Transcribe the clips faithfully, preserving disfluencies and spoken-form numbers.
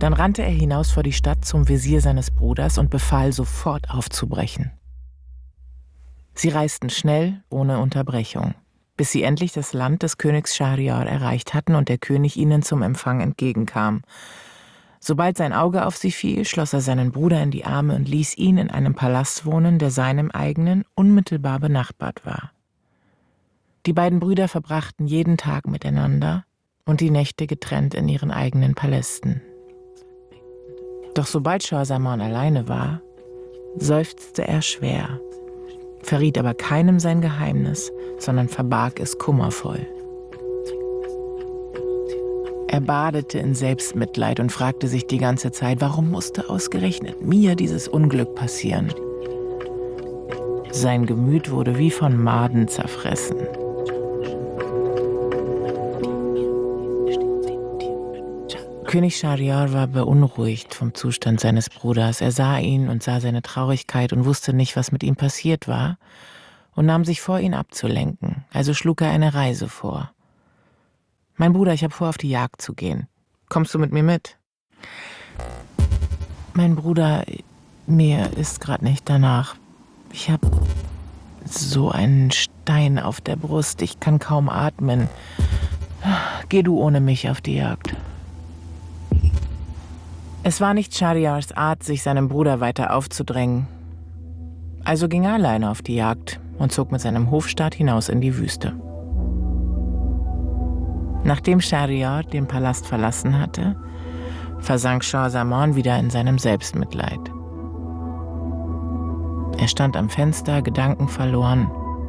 Dann rannte er hinaus vor die Stadt zum Wesir seines Bruders und befahl, sofort aufzubrechen. Sie reisten schnell, ohne Unterbrechung, bis sie endlich das Land des Königs Schahriar erreicht hatten und der König ihnen zum Empfang entgegenkam. Sobald sein Auge auf sie fiel, schloss er seinen Bruder in die Arme und ließ ihn in einem Palast wohnen, der seinem eigenen unmittelbar benachbart war. Die beiden Brüder verbrachten jeden Tag miteinander und die Nächte getrennt in ihren eigenen Palästen. Doch sobald Schah Zaman alleine war, seufzte er schwer, verriet aber keinem sein Geheimnis, sondern verbarg es kummervoll. Er badete in Selbstmitleid und fragte sich die ganze Zeit, warum musste ausgerechnet mir dieses Unglück passieren? Sein Gemüt wurde wie von Maden zerfressen. König Schahriar war beunruhigt vom Zustand seines Bruders. Er sah ihn und sah seine Traurigkeit und wusste nicht, was mit ihm passiert war, und nahm sich vor, ihn abzulenken. Also schlug er eine Reise vor. »Mein Bruder, ich habe vor, auf die Jagd zu gehen. Kommst du mit mir mit?« »Mein Bruder, mir ist gerade nicht danach. Ich habe so einen Stein auf der Brust, ich kann kaum atmen. Geh du ohne mich auf die Jagd.« Es war nicht Schahriars Art, sich seinem Bruder weiter aufzudrängen. Also ging er alleine auf die Jagd und zog mit seinem Hofstaat hinaus in die Wüste. Nachdem Schahriar den Palast verlassen hatte, versank Schah Zaman wieder in seinem Selbstmitleid. Er stand am Fenster, gedankenverloren.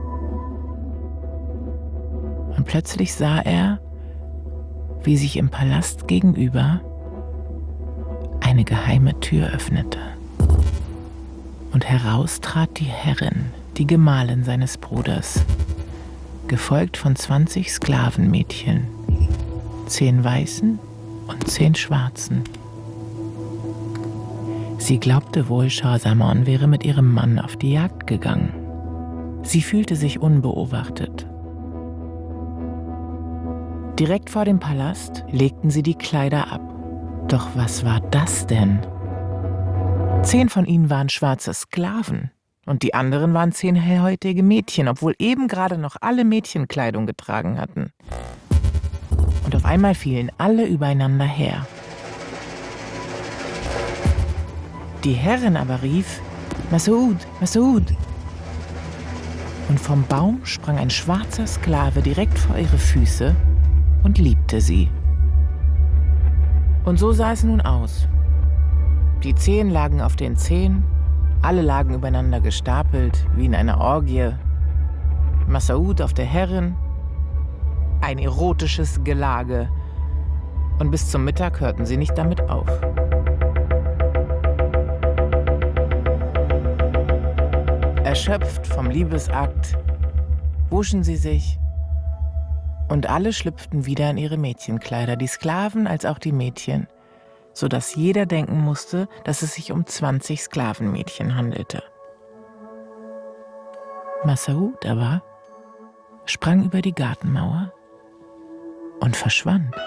Und plötzlich sah er, wie sich im Palast gegenüber eine geheime Tür öffnete. Und heraus trat die Herrin, die Gemahlin seines Bruders, gefolgt von zwanzig Sklavenmädchen, zehn weißen und zehn schwarzen. Sie glaubte wohl, Schah Zaman wäre mit ihrem Mann auf die Jagd gegangen. Sie fühlte sich unbeobachtet. Direkt vor dem Palast legten sie die Kleider ab. Doch was war das denn? Zehn von ihnen waren schwarze Sklaven und die anderen waren zehn hellhäutige Mädchen, obwohl eben gerade noch alle Mädchenkleidung getragen hatten. Und auf einmal fielen alle übereinander her. Die Herrin aber rief, »Mas'ud, Mas'ud!« Und vom Baum sprang ein schwarzer Sklave direkt vor ihre Füße und liebte sie. Und so sah es nun aus. Die Zehen lagen auf den Zehen, alle lagen übereinander gestapelt, wie in einer Orgie. Mas'ud auf der Herrin, ein erotisches Gelage. Und bis zum Mittag hörten sie nicht damit auf. Erschöpft vom Liebesakt wuschen sie sich und alle schlüpften wieder in ihre Mädchenkleider, die Sklaven als auch die Mädchen, sodass jeder denken musste, dass es sich um zwanzig Sklavenmädchen handelte. Mas'ud aber sprang über die Gartenmauer und verschwand.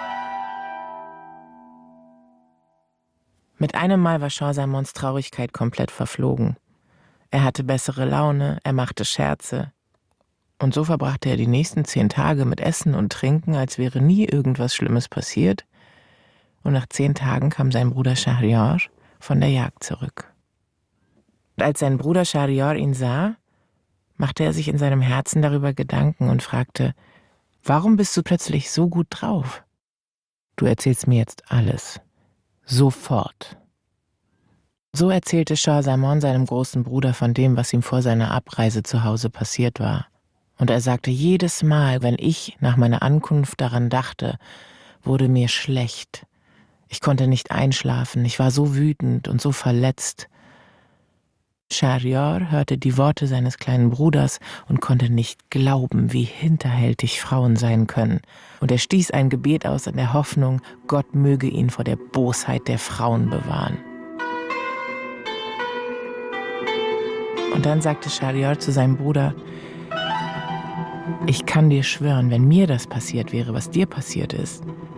Mit einem Mal war Schah Zamans Traurigkeit komplett verflogen. Er hatte bessere Laune, er machte Scherze. Und so verbrachte er die nächsten zehn Tage mit Essen und Trinken, als wäre nie irgendwas Schlimmes passiert. Und nach zehn Tagen kam sein Bruder Schahriar von der Jagd zurück. Und als sein Bruder Schahriar ihn sah, machte er sich in seinem Herzen darüber Gedanken und fragte, »Warum bist du plötzlich so gut drauf? Du erzählst mir jetzt alles. Sofort.« So erzählte Schah Zaman seinem großen Bruder von dem, was ihm vor seiner Abreise zu Hause passiert war. Und er sagte, jedes Mal, wenn ich nach meiner Ankunft daran dachte, wurde mir schlecht. Ich konnte nicht einschlafen, ich war so wütend und so verletzt. Schahriar hörte die Worte seines kleinen Bruders und konnte nicht glauben, wie hinterhältig Frauen sein können. Und er stieß ein Gebet aus in der Hoffnung, Gott möge ihn vor der Bosheit der Frauen bewahren. Und dann sagte Schahriar zu seinem Bruder, ich kann dir schwören, wenn mir das passiert wäre, was dir passiert ist,